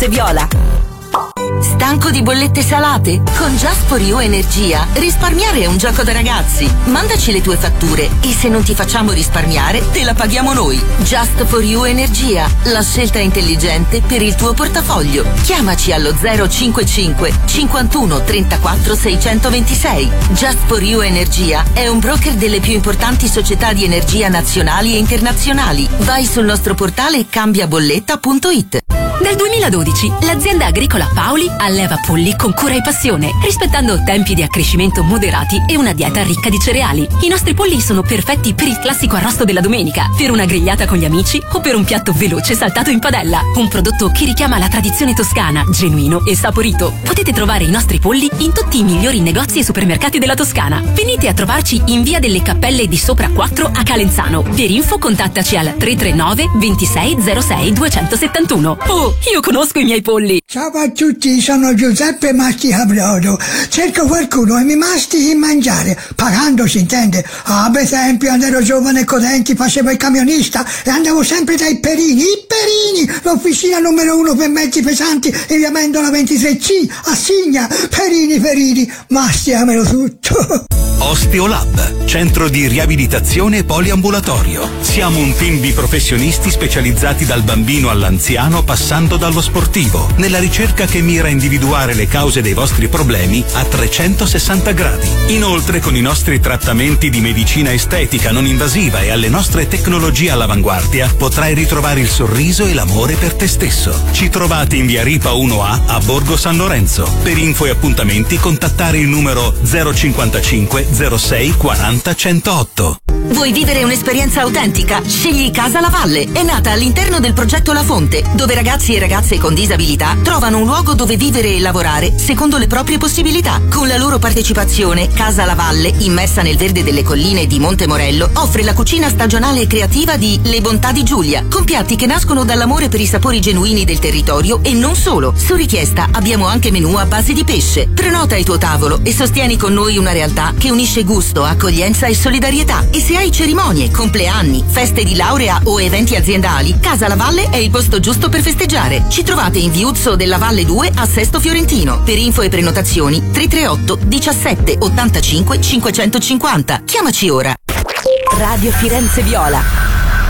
Viola. Stanco di bollette salate? Con Just for You Energia risparmiare è un gioco da ragazzi. Mandaci le tue fatture e se non ti facciamo risparmiare te la paghiamo noi. Just for You Energia, la scelta intelligente per il tuo portafoglio. Chiamaci allo 055 51 34 626. Just for You Energia è un broker delle più importanti società di energia nazionali e internazionali. Vai sul nostro portale cambiabolletta.it. Nel 2012 l'azienda agricola Paoli alleva polli con cura e passione, rispettando tempi di accrescimento moderati e una dieta ricca di cereali. I nostri polli sono perfetti per il classico arrosto della domenica, per una grigliata con gli amici o per un piatto veloce saltato in padella. Un prodotto che richiama la tradizione toscana, genuino e saporito. Potete trovare i nostri polli in tutti i migliori negozi e supermercati della Toscana. Venite a trovarci in via delle Cappelle di Sopra 4 a Calenzano. Per info contattaci al 339 26 06 271. Oh, io conosco i miei polli. Ciao a tutti, sono Giuseppe Masticabrodo. Cerco qualcuno e mi mastichi in mangiare, pagando si intende. Ad esempio, quando ero giovane e codenti facevo il camionista e andavo sempre dai Perini, i Perini, l'officina numero 1 per mezzi pesanti in via Mendola 23C, a Signa. Perini, masticamelo tutto. Osteolab, centro di riabilitazione poliambulatorio. Siamo un team di professionisti specializzati dal bambino all'anziano passando dallo sportivo, nella ricerca che mira a individuare le cause dei vostri problemi a 360 gradi. Inoltre, con i nostri trattamenti di medicina estetica non invasiva e alle nostre tecnologie all'avanguardia, potrai ritrovare il sorriso e l'amore per te stesso. Ci trovate in via Ripa 1A a Borgo San Lorenzo. Per info e appuntamenti contattare il numero 055 06 40 108. Vuoi vivere un'esperienza autentica? Scegli Casa La Valle. È nata all'interno del progetto La Fonte, dove ragazzi e ragazze con disabilità trovano un luogo dove vivere e lavorare secondo le proprie possibilità. Con la loro partecipazione, Casa La Valle, immersa nel verde delle colline di Monte Morello, offre la cucina stagionale e creativa di Le Bontà di Giulia, con piatti che nascono dall'amore per i sapori genuini del territorio e non solo. Su richiesta abbiamo anche menù a base di pesce. Prenota il tuo tavolo e sostieni con noi una realtà che unisce gusto, accoglienza e solidarietà. E se hai cerimonie, compleanni, feste di laurea o eventi aziendali, Casa La Valle è il posto giusto per festeggiare. Ci trovate in Viuzzo della Valle 2 a Sesto Fiorentino. Per info e prenotazioni 338 17 85 550. Chiamaci ora. Radio Firenze Viola.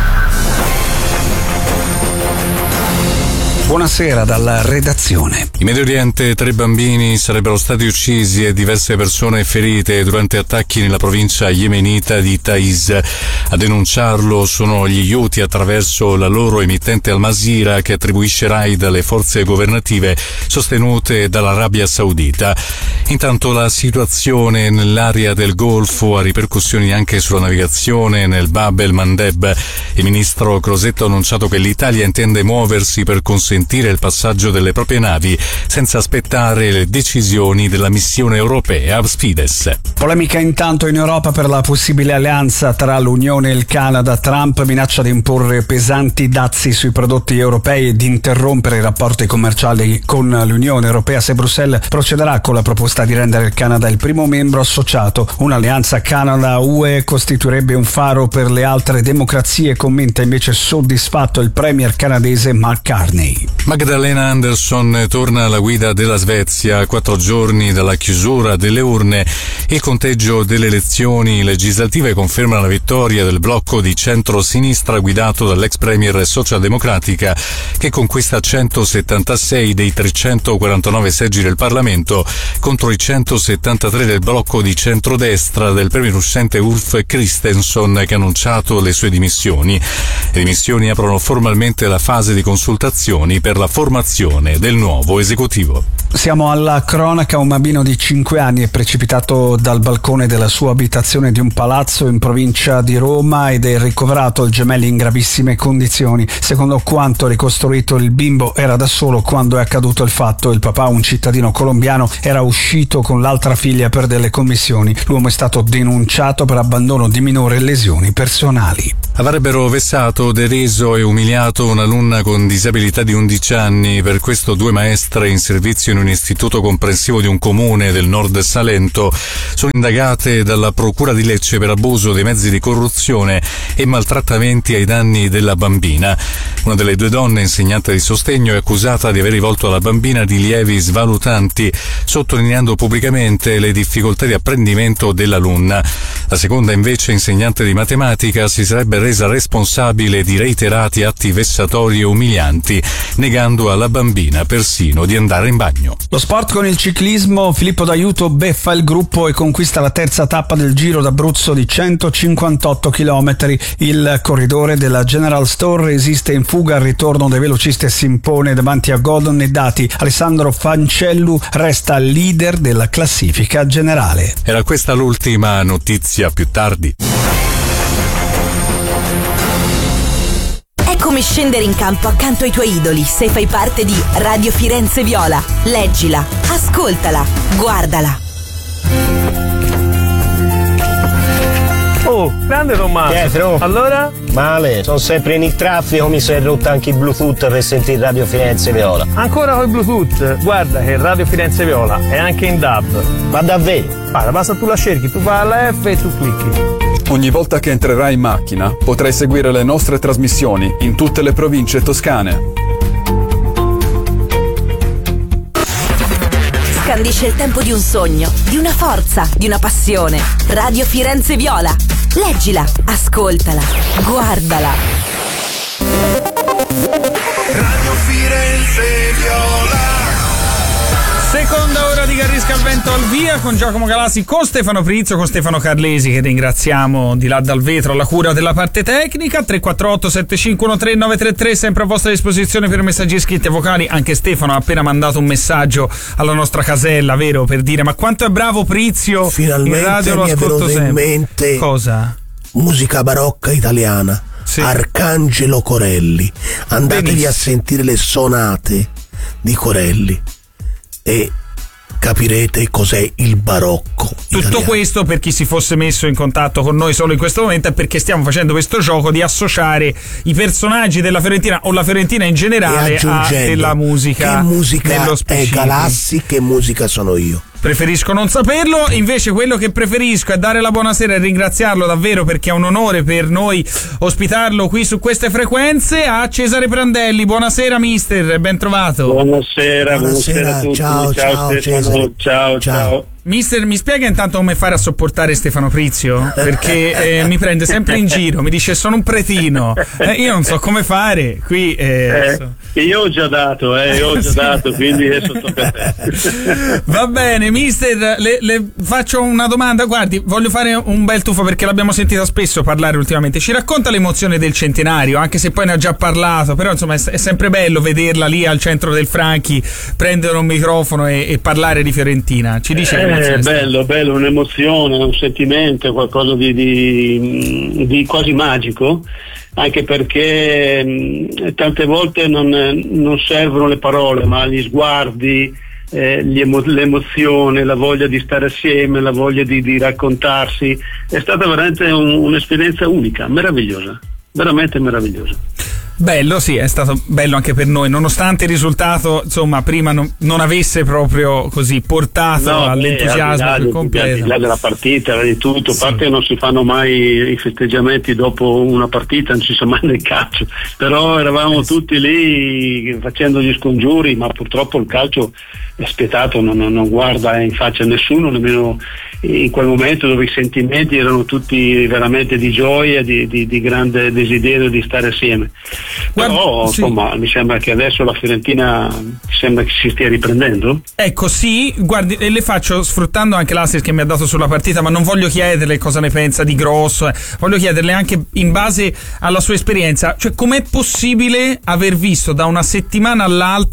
Buonasera dalla redazione. In Medio Oriente 3 bambini sarebbero stati uccisi e diverse persone ferite durante attacchi nella provincia yemenita di Taiz. A denunciarlo sono gli Houthi attraverso la loro emittente Al Masira, che attribuisce raid alle forze governative sostenute dall'Arabia Saudita. Intanto la situazione nell'area del Golfo ha ripercussioni anche sulla navigazione nel Bab el Mandeb. Il ministro Crosetto ha annunciato che l'Italia intende muoversi per consentire il passaggio delle proprie navi senza aspettare le decisioni della missione europea Fides. Polemica intanto in Europa per la possibile alleanza tra l'Unione e il Canada. Trump minaccia di imporre pesanti dazi sui prodotti europei e di interrompere i rapporti commerciali con l'Unione Europea se Bruxelles procederà con la proposta di rendere il Canada il primo membro associato. Un'alleanza Canada-UE costituirebbe un faro per le altre democrazie, commenta invece soddisfatto il premier canadese Mark Carney. Magdalena Andersson torna alla guida della Svezia a 4 giorni dalla chiusura delle urne. Il conteggio delle elezioni legislative conferma la vittoria del blocco di centro-sinistra guidato dall'ex premier socialdemocratica, che conquista 176 dei 349 seggi del Parlamento contro i 173 del blocco di centrodestra del premier uscente Ulf Kristersson, che ha annunciato le sue dimissioni. Le dimissioni aprono formalmente la fase di consultazioni per la formazione del nuovo esecutivo. Siamo alla cronaca. Un bambino di 5 anni è precipitato dal balcone della sua abitazione di un palazzo in provincia di Roma ed è ricoverato al Gemelli in gravissime condizioni. Secondo quanto ricostruito, il bimbo era da solo quando è accaduto il fatto. Il papà, un cittadino colombiano, era uscito con l'altra figlia per delle commissioni. L'uomo è stato denunciato per abbandono di minore e lesioni personali. Avrebbero vessato, deriso e umiliato un'alunna con disabilità di 11 anni. Per questo 2 maestre in servizio in un istituto comprensivo di un comune del nord Salento sono indagate dalla Procura di Lecce per abuso dei mezzi di corruzione e maltrattamenti ai danni della bambina. Una delle 2 donne, insegnante di sostegno, è accusata di aver rivolto alla bambina rilievi svalutanti, sottolineando pubblicamente le difficoltà di apprendimento dell'alunna. La seconda, invece, insegnante di matematica, si sarebbe resa responsabile di reiterati atti vessatori e umilianti, negando alla bambina persino di andare in bagno. Lo sport con il ciclismo, Filippo D'Aiuto beffa il gruppo e conquista la terza tappa del Giro d'Abruzzo di 158 km. Il corridore della General Store resiste in fuga al ritorno dei velocisti e si impone davanti a Godon e Dati. Alessandro Fancellu resta leader della classifica generale. Era questa l'ultima notizia, più tardi. È come scendere in campo accanto ai tuoi idoli se fai parte di Radio Firenze Viola. Leggila, ascoltala, guardala. Oh, grande Tommaso. Pietro. Allora? Male, sono sempre in il traffico, mi si è rotto anche il Bluetooth per sentire Radio Firenze Viola. Ancora con il Bluetooth? Guarda che Radio Firenze Viola è anche in DAB. Ma davvero? Guarda, basta tu la cerchi, tu vai alla F e tu clicchi. Ogni volta che entrerai in macchina potrai seguire le nostre trasmissioni in tutte le province toscane. Scandisce il tempo di un sogno, di una forza, di una passione. Radio Firenze Viola. Leggila, ascoltala, guardala. Radio Firenze Viola. Seconda ora di Garrisca al Vento al via con Giacomo Galassi, con Stefano Prizio, con Stefano Carlesi, che ringraziamo di là dal vetro alla cura della parte tecnica. 348 7513 933, sempre a vostra disposizione per messaggi scritti e vocali. Anche Stefano ha appena mandato un messaggio alla nostra casella, vero, per dire ma quanto è bravo Prizio. Finalmente in radio lo mi è ascolto venuto sempre. In mente cosa? Musica barocca italiana, sì. Arcangelo Corelli. Andatevi benissimo a sentire le sonate di Corelli e capirete cos'è il barocco italiano. Tutto questo, per chi si fosse messo in contatto con noi solo in questo momento, è perché stiamo facendo questo gioco di associare i personaggi della Fiorentina o la Fiorentina in generale a della musica. Che musica nello è specifico. Galassi, che musica sono io? Preferisco non saperlo, invece quello che preferisco è dare la buonasera e ringraziarlo davvero, perché è un onore per noi ospitarlo qui su queste frequenze, a Cesare Prandelli. Buonasera mister, ben trovato. Buonasera a tutti. Ciao Stefano. Ciao. Mister, mi spiega intanto come fare a sopportare Stefano Prizio? Perché mi prende sempre in giro, mi dice sono un cretino, io non so come fare qui. Io ho già dato, quindi adesso tocca a te. Va bene, mister, le faccio una domanda. Guardi, voglio fare un bel tuffo perché l'abbiamo sentita spesso parlare ultimamente. Ci racconta l'emozione del centenario, anche se poi ne ha già parlato, però insomma è sempre bello vederla lì al centro del Franchi, prendere un microfono e parlare di Fiorentina. Ci dice bello, un'emozione, un sentimento, qualcosa di quasi magico, anche perché tante volte non servono le parole, ma gli sguardi, l'emozione, la voglia di stare assieme, la voglia di raccontarsi. È stata veramente un'esperienza unica, meravigliosa, veramente meravigliosa. Bello, sì, è stato bello anche per noi, nonostante il risultato, insomma, prima non avesse proprio così portato all'entusiasmo completo. Al di là della partita, di tutto, a parte che non si fanno mai i festeggiamenti dopo una partita, non si sa mai nel calcio, però eravamo tutti lì facendo gli scongiuri, ma purtroppo il calcio è spietato, non guarda in faccia a nessuno, nemmeno in quel momento dove i sentimenti erano tutti veramente di gioia, di grande desiderio di stare assieme. Però insomma mi sembra che adesso la Fiorentina sembra che si stia riprendendo. Ecco, sì, guardi, e le faccio sfruttando anche l'assist che mi ha dato sulla partita, ma non voglio chiederle cosa ne pensa di grosso, voglio chiederle anche in base alla sua esperienza, cioè com'è possibile aver visto da una settimana all'altra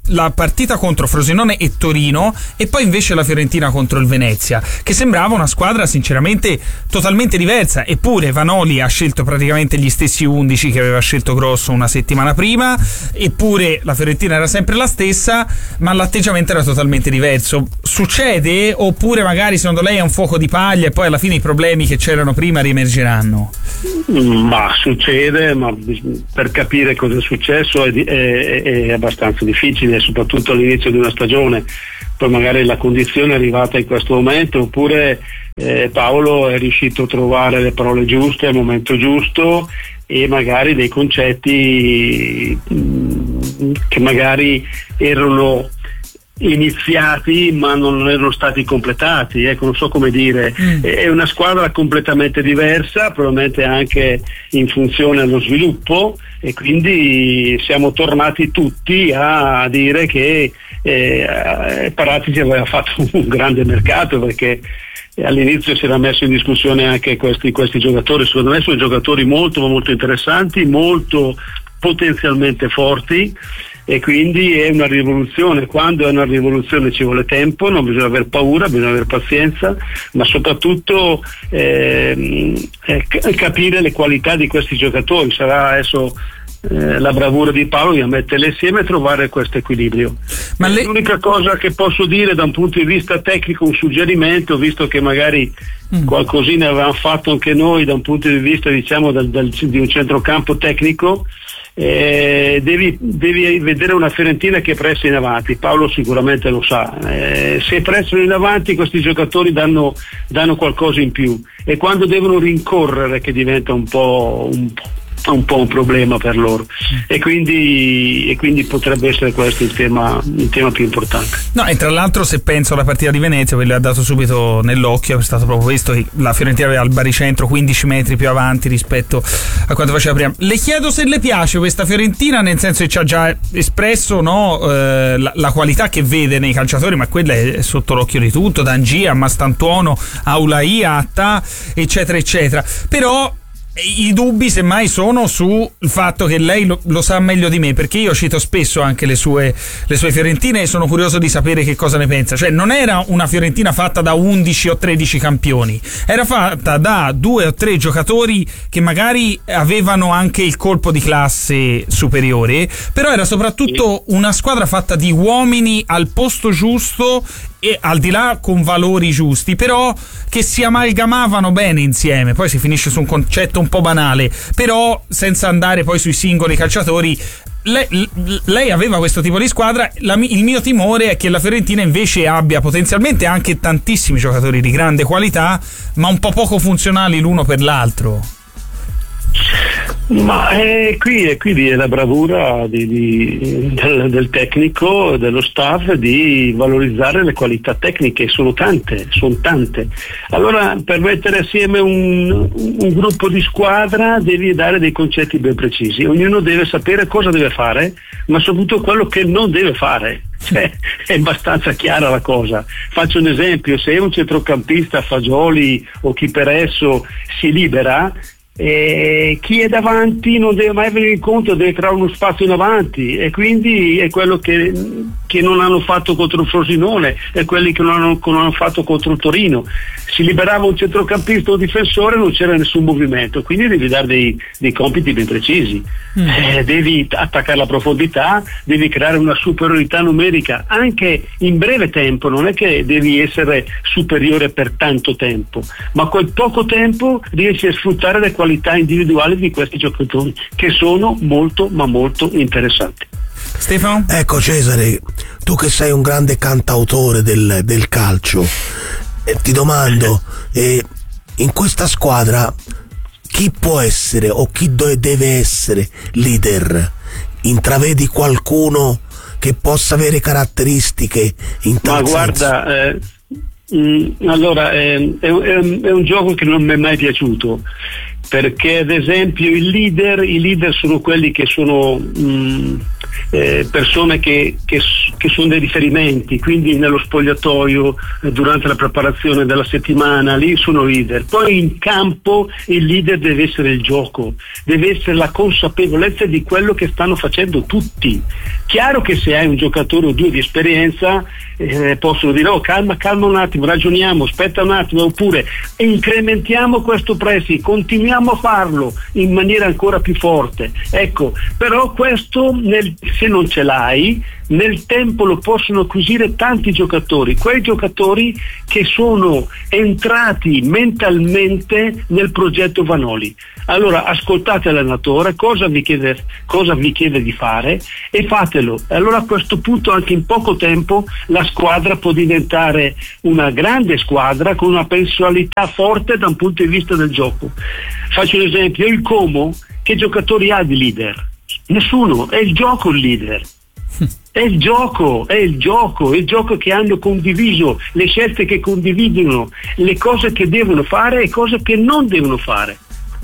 la partita contro Frosinone e Torino e poi invece la Fiorentina contro il Venezia, che sembrava una squadra sinceramente totalmente diversa, eppure Vanoli ha scelto praticamente gli stessi 11 che aveva scelto Grosso una settimana prima, eppure la Fiorentina era sempre la stessa, ma l'atteggiamento era totalmente diverso. Succede, oppure magari secondo lei è un fuoco di paglia e poi alla fine i problemi che c'erano prima riemergeranno? Ma succede, ma per capire cosa è successo è abbastanza difficile, soprattutto all'inizio di una stagione. Poi magari la condizione è arrivata in questo momento, oppure Paolo è riuscito a trovare le parole giuste al momento giusto e magari dei concetti che magari erano iniziati ma non erano stati completati, ecco, non so come dire. È una squadra completamente diversa, probabilmente anche in funzione allo sviluppo, e quindi siamo tornati tutti a dire che Paratici aveva fatto un grande mercato, perché all'inizio si era messo in discussione anche questi giocatori. Secondo me sono giocatori molto molto interessanti, molto potenzialmente forti, e quindi è una rivoluzione. Quando è una rivoluzione ci vuole tempo, non bisogna aver paura, bisogna avere pazienza, ma soprattutto capire le qualità di questi giocatori. Sarà adesso la bravura di Paolo di metterle insieme e trovare questo equilibrio. Ma l'unica cosa che posso dire da un punto di vista tecnico, un suggerimento, visto che magari qualcosina avevamo fatto anche noi da un punto di vista, diciamo, di un centrocampo tecnico, devi vedere una Fiorentina che pressa in avanti. Paolo sicuramente lo sa, se pressano in avanti questi giocatori danno qualcosa in più, e quando devono rincorrere che diventa un po' un problema per loro, e quindi potrebbe essere questo il tema più importante. No, e tra l'altro, se penso alla partita di Venezia, ve l'ha dato subito nell'occhio, è stato proprio questo, che la Fiorentina aveva il baricentro 15 metri più avanti rispetto a quanto faceva prima. Le chiedo se le piace questa Fiorentina, nel senso che ci ha già espresso, no, la qualità che vede nei calciatori, ma quella è sotto l'occhio di tutto, D'Angia, Mastantuono, Aulaia, Attà, eccetera eccetera. Però i dubbi semmai sono sul fatto che lei lo sa meglio di me, perché io cito spesso anche le sue Fiorentine e sono curioso di sapere che cosa ne pensa. Cioè, non era una Fiorentina fatta da 11 o 13 campioni, era fatta da 2 o 3 giocatori che magari avevano anche il colpo di classe superiore, però era soprattutto una squadra fatta di uomini al posto giusto e al di là con valori giusti, però che si amalgamavano bene insieme. Poi si finisce su un concetto un po' banale, però senza andare poi sui singoli calciatori. Lei aveva questo tipo di squadra. Il mio timore è che la Fiorentina invece abbia potenzialmente anche tantissimi giocatori di grande qualità, ma un po' poco funzionali l'uno per l'altro. Ma qui è la bravura del tecnico, dello staff, di valorizzare le qualità tecniche. Sono tante. Allora, per mettere assieme un gruppo di squadra devi dare dei concetti ben precisi. Ognuno deve sapere cosa deve fare, ma soprattutto quello che non deve fare. Cioè, è abbastanza chiara la cosa. Faccio un esempio: se un centrocampista, Fagioli o chi per esso, si libera, chi è davanti non deve mai venire incontro, deve creare uno spazio in avanti, e quindi è quello che non hanno fatto contro il Frosinone, e quelli che non hanno fatto contro il Torino. Si liberava un centrocampista o un difensore, non c'era nessun movimento, quindi devi dare dei compiti ben precisi. Devi attaccare la profondità, devi creare una superiorità numerica anche in breve tempo. Non è che devi essere superiore per tanto tempo, ma quel poco tempo riesci a sfruttare le qualità individuali di questi giocatori, che sono molto ma molto interessanti. Stefano? Ecco, Cesare, tu che sei un grande cantautore del calcio, ti domando, in questa squadra chi può essere o chi deve essere leader? Intravedi qualcuno che possa avere caratteristiche in tal senso? Ma guarda, allora è un gioco che non mi è mai piaciuto, perché ad esempio i leader sono quelli che sono persone che che sono dei riferimenti, quindi nello spogliatoio, durante la preparazione della settimana, lì sono leader. Poi in campo il leader deve essere il gioco, deve essere la consapevolezza di quello che stanno facendo tutti. Chiaro che se hai un giocatore o due di esperienza possono dire calma un attimo, ragioniamo, aspetta un attimo, oppure incrementiamo questo pressing, continuiamo a farlo in maniera ancora più forte. Ecco, però questo se non ce l'hai, nel tempo lo possono acquisire tanti giocatori, quei giocatori che sono entrati mentalmente nel progetto Vanoli. Allora ascoltate l'allenatore, cosa vi chiede di fare, e fatelo. Allora a questo punto anche in poco tempo la squadra può diventare una grande squadra con una personalità forte da un punto di vista del gioco. Faccio un esempio: il Como, che giocatori ha di leader? Nessuno, è il gioco il leader. È il gioco che hanno condiviso, le scelte che condividono, le cose che devono fare e cose che non devono fare.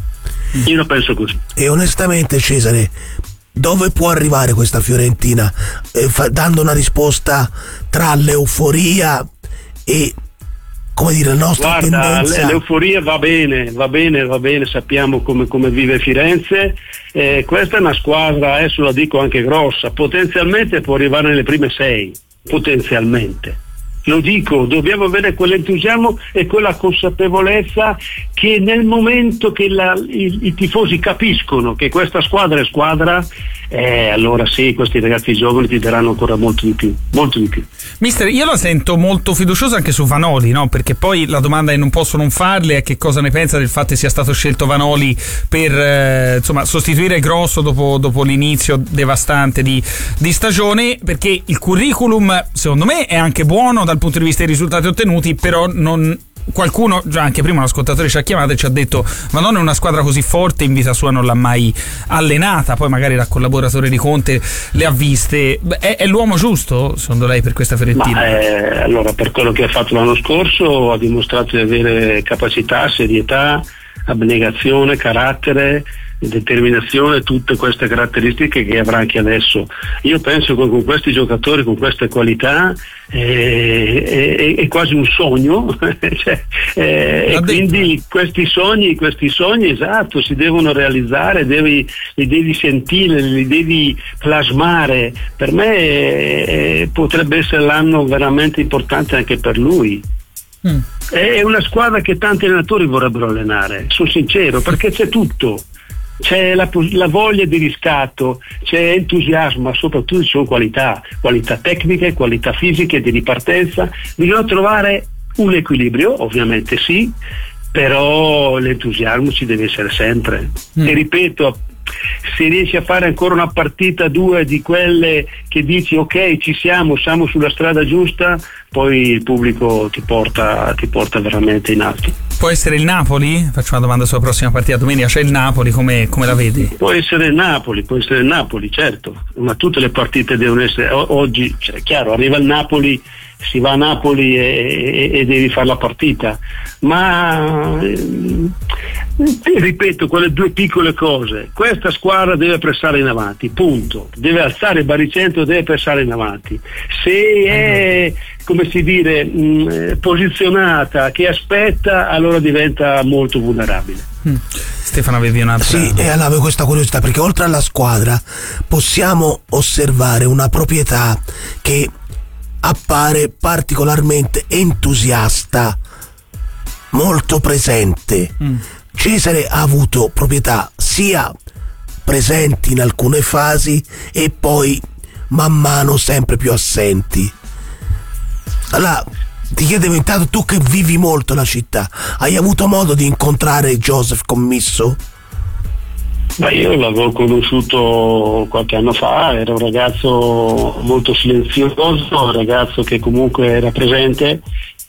Io la penso così. E onestamente, Cesare, dove può arrivare questa Fiorentina? Dando una risposta tra l'euforia e, come dire, la nostra tendenza. L'euforia va bene, sappiamo come vive Firenze. Questa è una squadra, adesso la dico anche grossa, potenzialmente può arrivare nelle prime 6, potenzialmente. Lo dico, dobbiamo avere quell'entusiasmo e quella consapevolezza che nel momento che i tifosi capiscono che questa squadra è squadra, allora sì, questi ragazzi giovani ti daranno ancora molto di più. Mister, io la sento molto fiduciosa anche su Vanoli, no? Perché poi la domanda che non posso non farle è che cosa ne pensa del fatto che sia stato scelto Vanoli per sostituire Grosso dopo l'inizio devastante di stagione, perché il curriculum secondo me è anche buono dal punto di vista dei risultati ottenuti, però qualcuno, già anche prima un ascoltatore ci ha chiamato e ci ha detto: ma non è una squadra così forte, in vita sua non l'ha mai allenata, poi magari da collaboratore di Conte le ha viste. È l'uomo giusto secondo lei per questa Fiorentina? Allora, per quello che ha fatto l'anno scorso ha dimostrato di avere capacità, serietà, abnegazione, carattere, determinazione, tutte queste caratteristiche che avrà anche adesso. Io penso che con questi giocatori, con queste qualità, è quasi un sogno e quindi questi sogni esatto si devono realizzare, li devi sentire, li devi plasmare. Per me potrebbe essere l'anno veramente importante anche per lui. È una squadra che tanti allenatori vorrebbero allenare, sono sincero, perché c'è tutto. C'è la voglia di riscatto, c'è entusiasmo, ma soprattutto ci sono qualità tecniche, qualità fisiche, di ripartenza. Bisogna trovare un equilibrio, ovviamente sì, però l'entusiasmo ci deve essere sempre. E ripeto, se riesci a fare ancora una partita, 2 di quelle che dici ok, siamo sulla strada giusta, poi il pubblico ti porta veramente in alto. Può essere il Napoli? Faccio una domanda sulla prossima partita domenica. C'è il Napoli, come la vedi? Può essere il Napoli, certo, ma tutte le partite devono essere oggi, chiaro, arriva il Napoli, si va a Napoli e devi fare la partita, ma ripeto, quelle 2 piccole cose: questa squadra deve pressare in avanti, punto, deve alzare il baricentro, deve pressare in avanti. Se è, come si dire, posizionata che aspetta, allora diventa molto vulnerabile. Stefano, avevi un'altra? Sì, e allora avevo questa curiosità, perché oltre alla squadra possiamo osservare una proprietà che appare particolarmente entusiasta, molto presente. Cesare ha avuto proprietà sia presenti in alcune fasi e poi man mano sempre più assenti. Allora ti chiedevo, intanto, tu che vivi molto la città, hai avuto modo di incontrare Joseph Commisso? Io l'avevo conosciuto qualche anno fa, era un ragazzo molto silenzioso, un ragazzo che comunque era presente.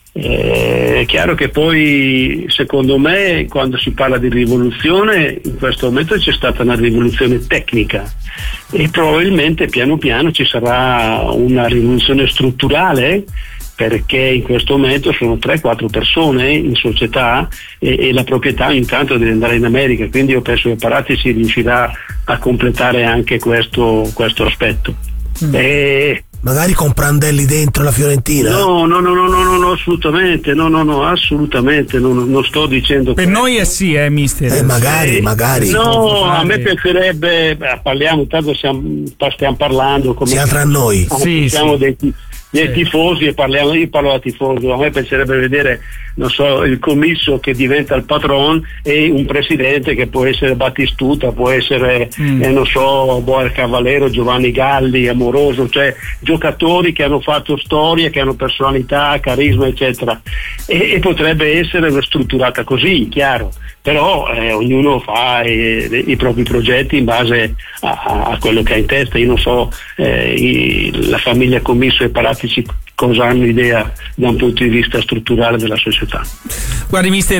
È chiaro che poi, secondo me, quando si parla di rivoluzione, in questo momento c'è stata una rivoluzione tecnica e probabilmente piano piano ci sarà una rivoluzione strutturale, perché in questo momento sono 3-4 persone in società e la proprietà intanto deve andare in America, quindi io penso che Parati si riuscirà a completare anche questo aspetto. Magari con Prandelli dentro la Fiorentina? No, assolutamente, assolutamente, non sto dicendo. Per noi è sì, mister. Magari. No, a me piacerebbe, parliamo, tanto stiamo parlando come siamo tra noi. Siamo dei tifosi e io parlo da tifoso. A me piacerebbe vedere, non so, il commisso che diventa il patron e un presidente che può essere Battistuta, può essere non so, Boer Cavallero, Giovanni Galli, Amoroso, cioè giocatori che hanno fatto storia, che hanno personalità, carisma, eccetera, e potrebbe essere strutturata così, chiaro, però ognuno fa i propri progetti in base a quello che ha in testa. Io non so la famiglia Commisso e Paratici cosa hanno idea da un punto di vista strutturale della società. Guardi, mister,